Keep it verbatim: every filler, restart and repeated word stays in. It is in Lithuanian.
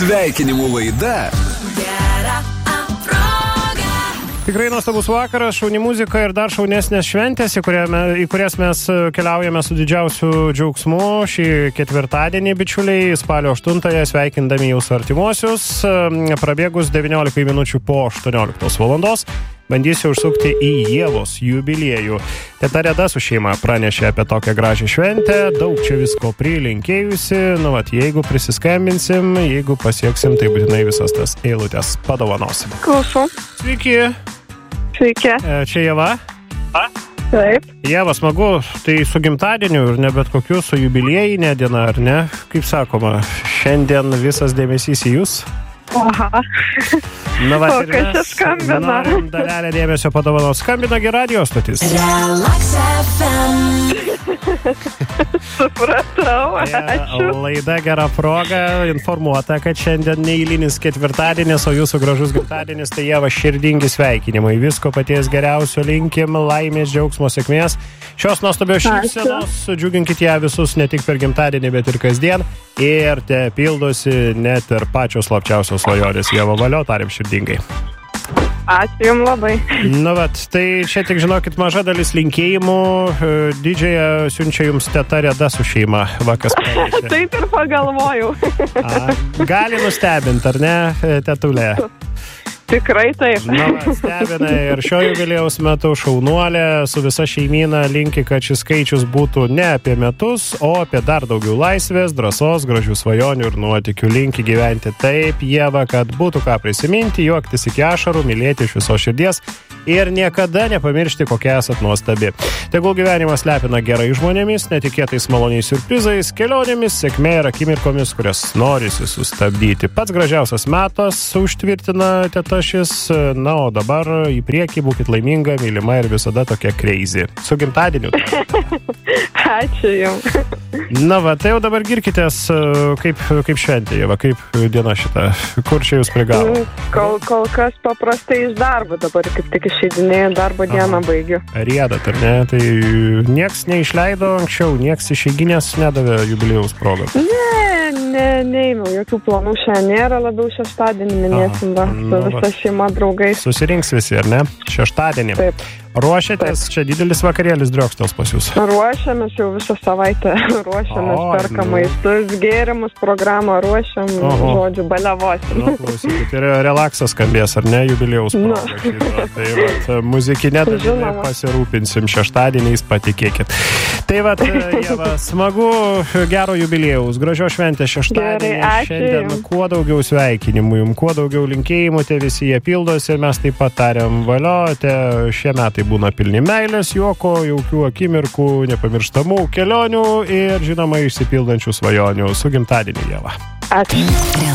Sveikinimų laida. Tikrai nuostabus vakaras, šauni muzika ir dar šaunesnės šventės, į, kuriame, į kurias mes keliaujame su didžiausiu džiaugsmu šį ketvirtadienį, bičiuliai, spalio aštuntąją, sveikindami jūsų artimuosius. Prabėgus devyniolika minučių po aštuonioliktos valandos, bandysiu užsukti į Ievos jubiliejų. Teta Reda su šeima pranešė apie tokią gražią šventę, daug čia visko prilinkėjusi. Nu, vat, jeigu prisiskambinsim, jeigu pasieksim, tai būtinai visas tas eilutės padovanosim. Klausau. Sveiki. Sveiki. Čia Ieva. A? Taip. Ieva, smagu, tai su gimtadieniu ir ne bet kokiu, su jubiliejinė diena, ar ne? Kaip sakoma, šiandien visas dėmesys į jūs? Aha. Na, va, o kas čia skambina? Norim dalelę dėmesio padovanos. Skambina gi radio stotis. Relax F M. Supratau, ačiū. Laida gera proga, informuota, kad šiandien neįlinis ketvirtadienis, o jūsų gražus gimtadienis, tai Ieva širdingi sveikinimai. Visko paties geriausio linkim, laimės, džiaugsmo, sėkmės. Šios nuostabios šypsenos, džiuginkit ją visus ne tik per gimtadienį, bet ir kasdien. Ir te pildosi net ir pačios slapčiausios svajonės. Ieva, valio, tariam širdingai. Ačiū jums labai. Nu, vat, tai čia tik žinokit, maža dalis linkėjimų. Didžiąją siunčia jums teta Reda su šeima. Vakas pranešė. Taip ir pagalvojau. A, gali nustebint, ar ne, tetulė? Tikrai taip. Na, stebina ir šio jubiliejaus metu šaunuolė su visa šeimyna linki, kad šis skaičius būtų ne apie metus, o apie dar daugiau laisvės, drąsos, gražių svajonių ir nuotykių. Linki gyventi taip, Ieva, kad būtų ką prisiminti, juoktis iki ašarų, mylėti iš viso širdies ir niekada nepamiršti, kokia esat nuostabi. Tegul gyvenimas lepina gerai žmonėmis, netikėtais maloniais siurprizais, kelionėmis, sėkmė ir akimirkomis, kurias norisi sustabdyti. Pats gražiausias metas užtvirtina teta šis, na, o dabar į priekį būkit laiminga, mylima ir visada tokia crazy. Su gimtadieniu. Ačiū jums. Na va, tai jau dabar girkitės, kaip, kaip šventė, Ieva, kaip diena šita, kur čia jūs prigavo? Kol, kol kas paprastai iš darbo, dabar kaip tik išeidinėjau, darbo dieną baigiu. Riedat, ar ne? Tai nieks neišleido anksčiau, nieks išeiginės nedavė jubiliejaus progą. Ne, ne, neėmiau, jokių planų šiandien nėra, labiau šeštadienį minėsim va, su nu, visa šeima draugais. Susirinks visi, ar ne? Šeštadienį. Taip. Ruošiatės, Taip. čia didelis vakarėlis Driokštels pas jūs. Ruošiamės jau visą savaitę, ruošiamės, O, perkam nu. maistus, gėrimus, programą ruošiam, Oho. žodžiu, baliavosim. Nu, klausykit, ir relaksas skambės, ar ne, jubiliejaus Nu. proga. šito. Tai vat, muzikinė dalimi Žinoma. pasirūpinsim šeštadieniais, patikėkit. Tai vat, Ieva, smagu, gero jubiliejaus, gražios šventės šeštadienį. Gerai, ačiū Šiandien jums. kuo daugiau sveikinimų jums, kuo daugiau linkėjimų, te visi jie pildosi ir mes taip pat tariam valio, te šie metai būna pilni meilės, juoko, jaukių akimirkų, nepamirštamų kelionių ir, žinoma, išsipildančių svajonių. Su gimtadieniu, Ieva. Ačiū.